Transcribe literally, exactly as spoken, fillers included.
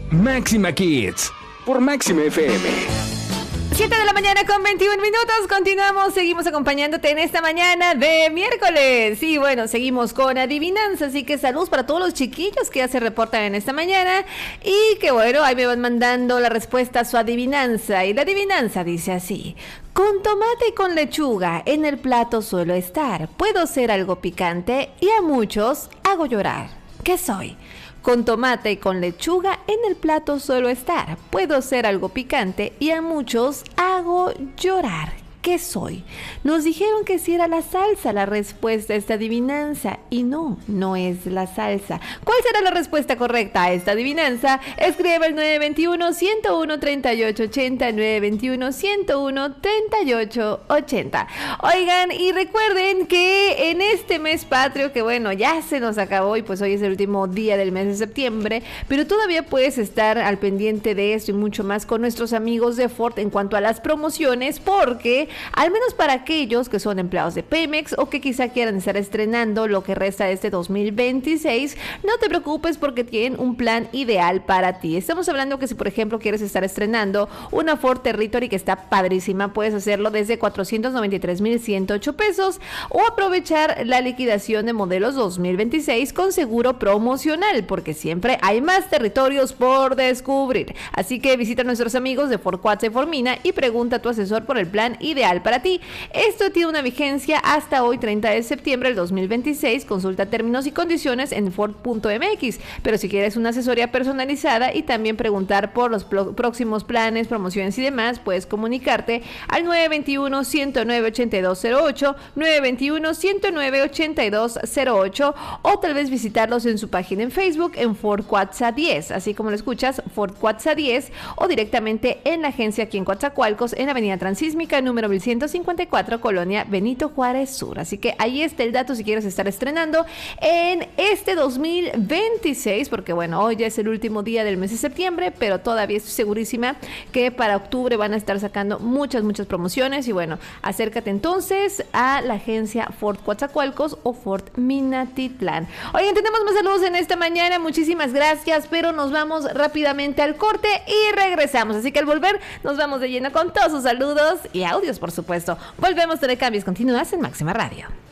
Máxima Kids por Máxima F M. siete de la mañana con veintiún minutos, continuamos, seguimos acompañándote en esta mañana de miércoles. Y bueno, seguimos con adivinanzas, así que saludos para todos los chiquillos que ya se reportan en esta mañana. Y que bueno, ahí me van mandando la respuesta a su adivinanza. Y la adivinanza dice así: con tomate y con lechuga en el plato suelo estar. Puedo ser algo picante y a muchos hago llorar. ¿Qué soy? Con tomate y con lechuga en el plato suelo estar. Puedo ser algo picante y a muchos hago llorar. ¿Qué soy? Nos dijeron que si era la salsa la respuesta a esta adivinanza. Y no, no es la salsa. ¿Cuál será la respuesta correcta a esta adivinanza? Escribe el nueve dos uno, uno uno, tres ocho ocho cero, nueve dos uno, uno uno, tres ocho ocho cero. Oigan, y recuerden que en este mes patrio, que bueno, ya se nos acabó y pues hoy es el último día del mes de septiembre, pero todavía puedes estar al pendiente de esto y mucho más con nuestros amigos de Ford en cuanto a las promociones, porque al menos para aquellos que son empleados de Pemex o que quizá quieran estar estrenando lo que resta de este dos mil veintiséis, no te preocupes porque tienen un plan ideal para ti. Estamos hablando que si por ejemplo quieres estar estrenando una Ford Territory que está padrísima, puedes hacerlo desde cuatrocientos noventa y tres mil ciento ocho pesos o aprovechar la liquidación de modelos dos mil veintiséis con seguro promocional, porque siempre hay más territorios por descubrir. Así que visita a nuestros amigos de Ford Cuatza y Formina y pregunta a tu asesor por el plan ideal para ti. Esto tiene una vigencia hasta hoy, treinta de septiembre del dos mil veintiséis. Consulta términos y condiciones en ford punto m x. Pero si quieres una asesoría personalizada y también preguntar por los pro- próximos planes, promociones y demás, puedes comunicarte al nueve dos uno, uno nueve, ocho dos cero ocho, nueve dos uno, uno nueve, ocho dos cero ocho, o tal vez visitarlos en su página en Facebook en Ford Cuatza diez, así como lo escuchas, Ford Cuatza diez, o directamente en la agencia aquí en Coatzacoalcos, en Avenida Transísmica, número mil ciento cincuenta y cuatro, Colonia Benito Juárez Sur. Así que ahí está el dato si quieres estar estrenando en este dos mil veintiséis, porque bueno, hoy ya es el último día del mes de septiembre, pero todavía estoy segurísima que para octubre van a estar sacando muchas, muchas promociones. Y bueno, acércate entonces a la agencia Ford Coatzacoalcos o Ford Minatitlán. Oigan, tenemos más saludos en esta mañana, muchísimas gracias, pero nos vamos rápidamente al corte y regresamos. Así que al volver nos vamos de lleno con todos sus saludos y audios, por supuesto. Volvemos, Telecambios, continúas en Máxima Radio.